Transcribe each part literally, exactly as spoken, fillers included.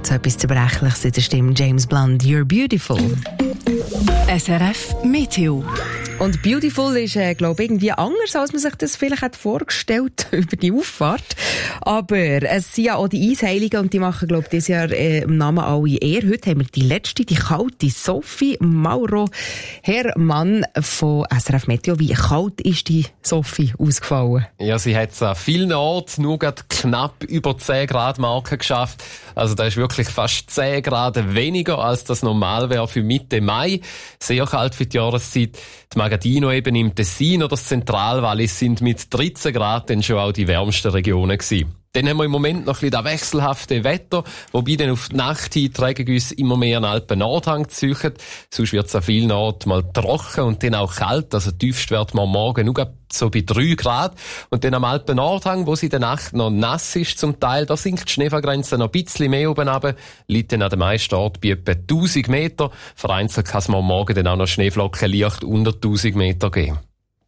so etwas Zerbrechliches in der Stimme. James Blunt, You're Beautiful. S R F Meteo. Und Beautiful ist, äh, glaube ich, irgendwie anders, als man sich das vielleicht hat vorgestellt über die Auffahrt. Aber es sind ja auch die Eisheiligen und die machen, glaube ich, dieses Jahr äh, im Namen alle Ehre. Heute haben wir die letzte, die kalte Sophie Mauro Herrmann von S R F Meteo. Wie kalt ist die Sophie ausgefallen? Ja, sie hat es an vielen Orten nur knapp über zehn Grad Marke geschafft. Also da ist wirklich fast zehn Grad weniger, als das normal wäre für Mitte Mai. Sehr kalt für die Jahreszeit. Die Magadino eben im Tessin oder das Zentralwallis sind mit dreizehn Grad dann schon auch die wärmsten Regionen gewesen. Dann haben wir im Moment noch ein bisschen das wechselhafte Wetter, wobei dann auf die Nacht hin die Regengüsse immer mehr an Alpen-Nordhang ziehen. Sonst wird es an vielen Orten mal trocken und dann auch kalt. Also tiefst wird man morgen nur so bei drei Grad. Und dann am Alpen-Nordhang, wo es in der Nacht noch nass ist zum Teil, da sinkt die Schneefallgrenze noch ein bisschen mehr oben runter, liegt dann an den meisten Orten bei etwa tausend Meter. Vereinzelt kann es mal morgen dann auch noch Schneeflocken leicht unter tausend Meter geben.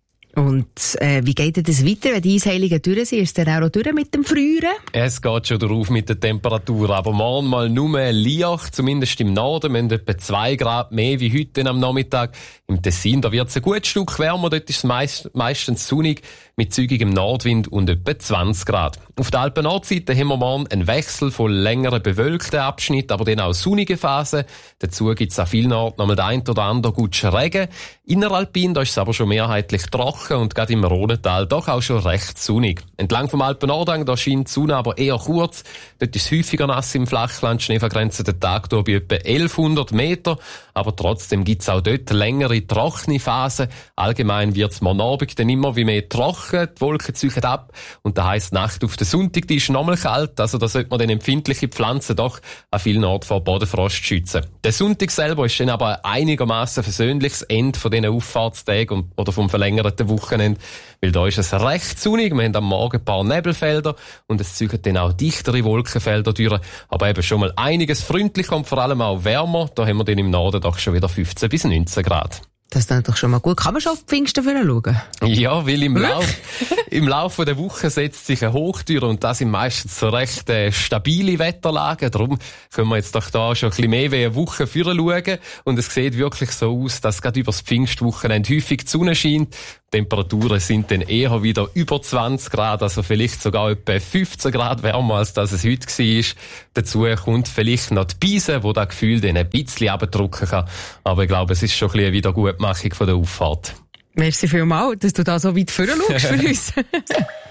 Und äh, wie geht das weiter, wenn die Eisheiligen durch sind? Ist es dann auch durch mit dem Frieren? Es geht schon darauf mit der Temperatur, aber morgen mal nur leicht, zumindest im Norden. Wir haben etwa zwei Grad mehr wie heute am Nachmittag. Im Tessin, da wird es ein gutes Stück wärmer, dort ist es meist, meistens sonnig, mit zügigem Nordwind und etwa zwanzig Grad. Auf der Alpen-Nordseite haben wir morgen einen Wechsel von längeren bewölkten Abschnitten, aber dann auch sonnige Phasen. Dazu gibt es an vielen Orten nochmal den ein oder anderen guten Regen. Inneralpin, da ist es aber schon mehrheitlich trocken und gerade im Rhonental doch auch schon recht sonnig. Entlang vom Alpen-Nordhang, da scheint die Sonne aber eher kurz. Dort ist es häufiger nass im Flachland. Schneefallgrenze den Tag durch bei etwa elfhundert Meter. Aber trotzdem gibt es auch dort längere trockene Phasen. Allgemein wird es morgen Abend dann immer wie mehr trocken. Die Wolken ziehen ab. Und das heisst, Nacht auf den Sonntag, die ist nochmal kalt. Also da sollte man dann empfindliche Pflanzen doch an vielen Orten vor Bodenfrost schützen. Der Sonntag selber ist dann aber einigermaßen versöhnliches Ende von diesen Auffahrtstagen oder vom verlängerten Wochenende. Weil da ist es recht sonnig. Wir haben am Morgen ein paar Nebelfelder und es ziehen dann auch dichtere Wolkenfelder durch. Aber eben schon mal einiges freundlicher und vor allem auch wärmer. Da haben wir dann im Norden doch schon wieder fünfzehn bis neunzehn Grad. Das ist dann doch schon mal gut. Kann man schon auf Pfingsten schauen? Ja, weil im Lauf, im Laufe der Woche setzt sich eine Hochtür und das sind meistens so recht äh, stabile Wetterlagen. Darum können wir jetzt doch da schon ein bisschen mehr wie eine Woche vorher schauen. Und es sieht wirklich so aus, dass gerade über das Pfingstwochenende häufig die Sonne scheint. Die Temperaturen sind dann eher wieder über zwanzig Grad, also vielleicht sogar etwa fünfzehn Grad wärmer, als das es heute war. Dazu kommt vielleicht noch die Beise, wo das Gefühl dann ein bisschen abdrücken kann. Aber ich glaube, es ist schon ein bisschen eine Wiedergutmachung von der Auffahrt. Merci vielmals, dass du da so weit vorne schaust für uns.